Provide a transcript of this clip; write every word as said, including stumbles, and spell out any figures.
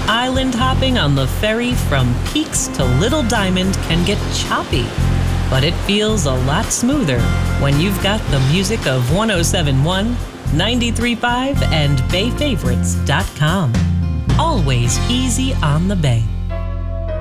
Island hopping on the ferry from Peaks to Little Diamond can get choppy, but it feels a lot smoother when you've got the music of one oh seven point one, ninety-three point five, and Bay Favorites dot com. Always easy on the Bay.